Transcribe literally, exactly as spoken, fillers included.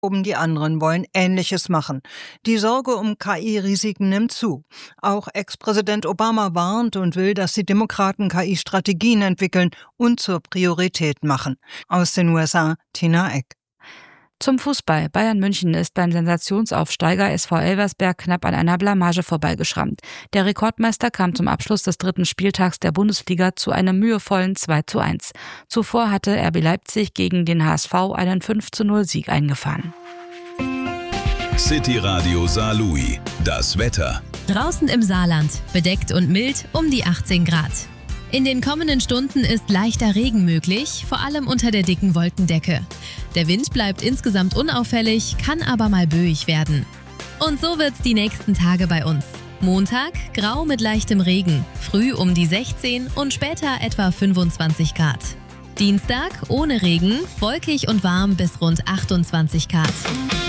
Die anderen wollen Ähnliches machen. Die Sorge um K I-Risiken nimmt zu. Auch Ex-Präsident Obama warnt und will, dass die Demokraten K I-Strategien entwickeln und zur Priorität machen. Aus den U S A, Tina Eck. Zum Fußball. Bayern München ist beim Sensationsaufsteiger S V Elversberg knapp an einer Blamage vorbeigeschrammt. Der Rekordmeister kam zum Abschluss des dritten Spieltags der Bundesliga zu einem mühevollen zwei zu eins. Zuvor hatte R B Leipzig gegen den H S V einen fünf zu null Sieg eingefahren. City Radio Saarlouis. Das Wetter. Draußen im Saarland. Bedeckt und mild um die achtzehn Grad. In den kommenden Stunden ist leichter Regen möglich, vor allem unter der dicken Wolkendecke. Der Wind bleibt insgesamt unauffällig, kann aber mal böig werden. Und so wird's die nächsten Tage bei uns. Montag grau mit leichtem Regen, früh um die sechzehn und später etwa fünfundzwanzig Grad. Dienstag ohne Regen, wolkig und warm bis rund achtundzwanzig Grad.